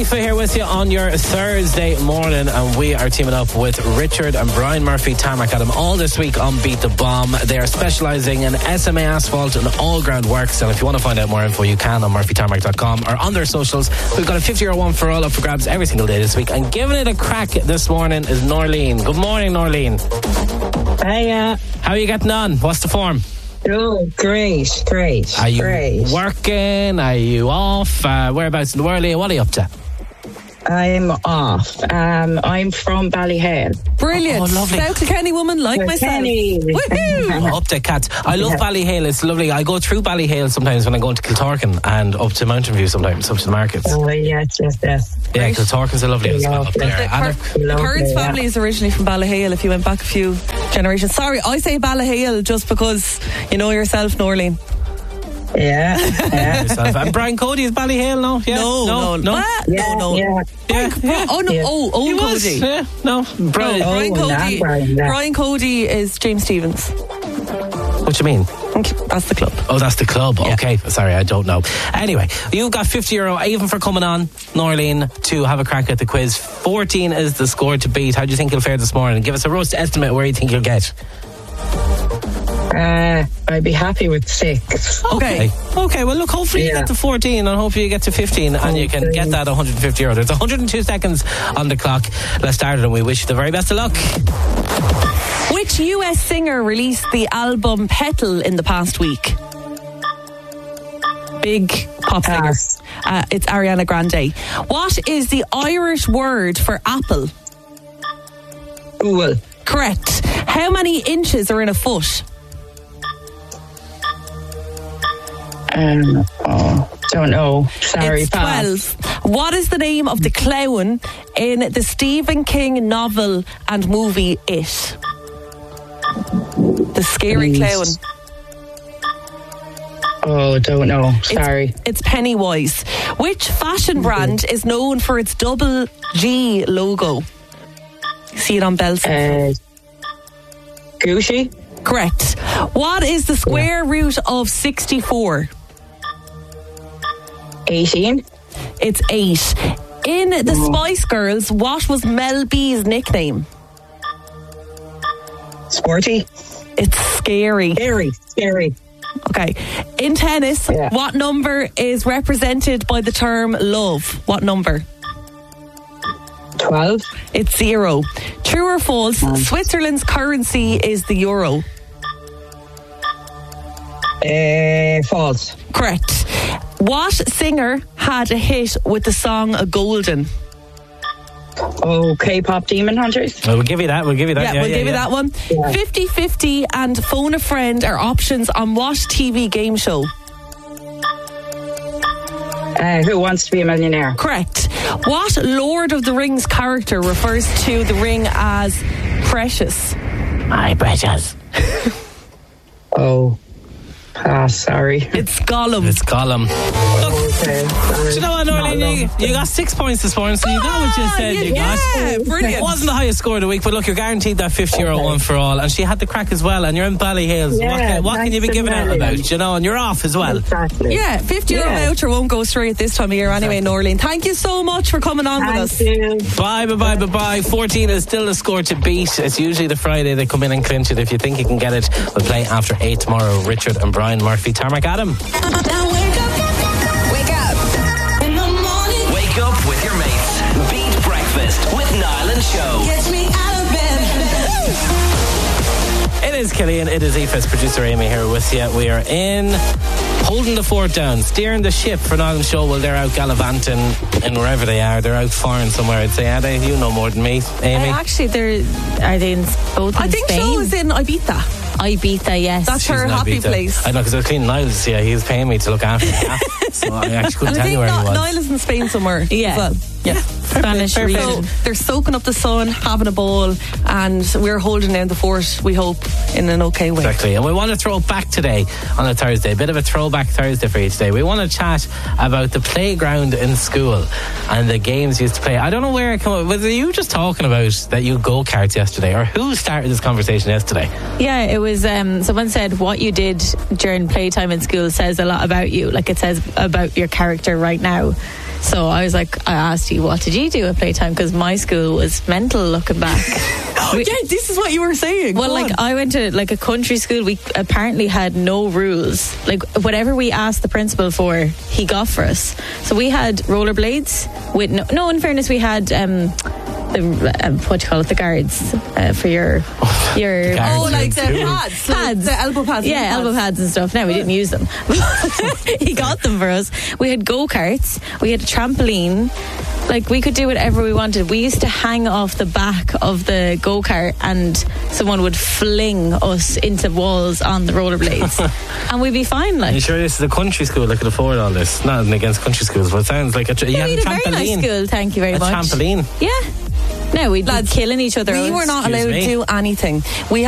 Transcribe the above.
Aoife here with you on your Thursday morning, and we are teaming up with Richard and Brian Murphy, Tarmac Adam, all this week on Beat the Bomb. They are specialising in SMA asphalt and all ground works, and if you want to find out more info, you can on murphytarmac.com or on their socials. We've got a 50 one for all up for grabs every single day this week, and giving it a crack this morning is Norleen. Good morning, Norleen. Hiya. How are you getting on? What's the form? Oh, great. Are you working? Are you off? Whereabouts in the world are you? What are you up to? I'm off. I'm from Ballyhale. Brilliant. Oh, lovely. South Kilkenny woman like myself. Kilkenny. Woohoo! Up to Cats. I love Ballyhale. It's lovely. I go through Ballyhale sometimes when I go into Kiltorkin and up to Mountain View sometimes, up to the markets. Oh, yes. Yeah, Kiltorkin's a lovely spot up there. The Kearns family is originally from Ballyhale, if you went back a few generations. Sorry, I say Ballyhale just because you know yourself, Norleen. Yeah. And Brian Cody is Ballyhale now? Yeah? No. Yeah. Oh no! Yeah. Old Cody. Yeah, no. Brian Cody. Brian, yeah. Brian Cody is James Stevens. What do you mean? That's the club. Oh, that's the club. Yeah. Okay, sorry, I don't know. Anyway, you've got €50 even for coming on, Norleen, to have a crack at the quiz. 14 is the score to beat. How do you think you'll fare this morning? Give us a roast estimate where you think you'll get. I'd be happy with 6. Okay, well look, hopefully you get to 14 and hopefully you get to 15 and you can get that €150. There's 102 seconds on the clock. Let's start it and we wish you the very best of luck. Which US singer released the album Petal in the past week? Big pop singer. It's Ariana Grande. What is the Irish word for apple? Cool. Correct. How many inches are in a foot? Don't know. Sorry, It's pass. 12. What is the name of the clown in the Stephen King novel and movie It? The scary clown. Oh, don't know. Sorry. It's Pennywise. Which fashion brand is known for its double G logo? You see it on belts. Gucci. Correct. What is the square root of 64? 18. It's 8. In the Spice Girls, what was Mel B's nickname? Sporty. It's Scary. Scary. Okay. In tennis, what number is represented by the term love? What number? 12. It's 0. True or false? Switzerland's currency is the euro. False. Correct. What singer had a hit with the song Golden? Oh, K-pop Demon Hunters. Well, we'll give you that. Yeah, we'll give you that one. 50-50 and Phone a Friend are options on what TV game show? Who Wants to Be a Millionaire? Correct. What Lord of the Rings character refers to the ring as precious? My precious. Oh, pass. Sorry. It's Gollum. Do you know what, Norleen? You got 6 points this morning, so you got what you said you got. Brilliant. It wasn't the highest score of the week, but look, you're guaranteed that €50 one for all. And she had the crack as well, and you're in Ballyhale. Yeah, what can you be giving out about? You know, and you're off as well. Exactly. Yeah, €50 voucher won't go straight this time of year anyway, Norleen. Thank you so much for coming on with us. Bye. 14 is still the score to beat. It's usually the Friday they come in and clinch it. If you think you can get it, we'll play after 8 tomorrow. Richard and Brian Murphy, Tarmac Adam. Now wake up. In the morning. Wake up with your mates. Beat Breakfast with Niall and Show. Gets me out of bed. It is Killian, it is Aoife's producer Amy here with you. We are in holding the fort down, steering the ship for Niall and Show while they're out gallivanting and wherever they are. They're out foreign somewhere, I'd say, are they? You know more than me, Amy. Actually, are they in both in I think Spain? Show is in Ibiza. Ibiza, yes. That's She's her in happy Ibiza. place. I know, because I was cleaning Niall's. Yeah, he was paying me to look after him. So I actually couldn't And I tell you think where he was. Niall is in Spain somewhere as well. Yeah. Spanish So region. they're soaking up the sun, having a ball, and we're holding down the fort, we hope, in an okay way. Exactly, and we want to throw it back today on a Thursday, a bit of a throwback Thursday for you today. We want to chat about the playground in school and the games you used to play. I don't know where it came up. Was it you just talking about that you go-karts yesterday, or who started this conversation yesterday? Yeah, it was someone said what you did during playtime in school says a lot about you. Like, it says about your character right now. So I was like, I asked you, what did you do at playtime? Because my school was mental looking back. Yeah, this is what you were saying. Well, Go like on. I went to like a country school. We apparently had no rules. Like whatever we asked the principal for, he got for us. So we had rollerblades with no. In fairness, we had the what do you call it? The guards for your Oh, like the pads. pads, The elbow pads. yeah, elbow pads and stuff. No, we didn't use them. He got them for us. We had go-karts. We had a trampoline. Like, we could do whatever we wanted. We used to hang off the back of the go-kart and someone would fling us into walls on the rollerblades. And we'd be fine, Are you like. sure this is a country school that could afford all this? Nothing against country schools, but it sounds like you Yeah, had we a had a very trampoline. nice school, thank you very A much. trampoline. Yeah. No, we'd be killing each other. We were not Excuse allowed me. to do anything. We